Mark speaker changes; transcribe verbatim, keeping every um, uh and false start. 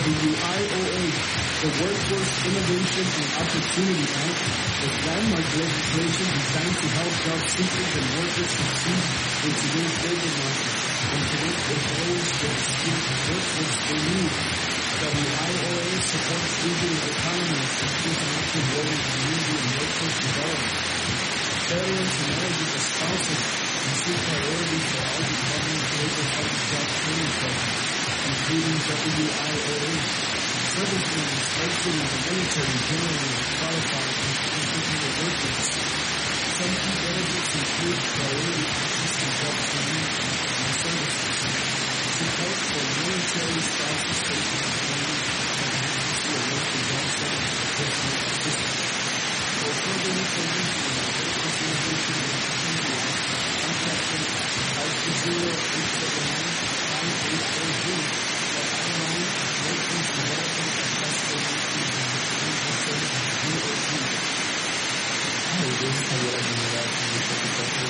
Speaker 1: W I O A, the Workforce Innovation and Opportunity Act, is landmark legislation designed to help job seekers and workers succeed in today's labor market and connect employers with the skilled workforce they need. W I O A supports regional economies and plays an active role in community and workforce development. Federal and eligible sponsors receive priority for all departments' labor-funded job training programs, including W I O A. Servicemen especially in the military generally are qualified as independent workers. Some key benefits include priority access to job training and services, support for military spouses facing employment and access to a local job center for personal assistance. For further information about Workforce Innovation and Opportunity Act, contact us five two zero, eight seven nine, five eight four zero or online at workforce development at
Speaker 2: Hi, this is Javier Aguilera from the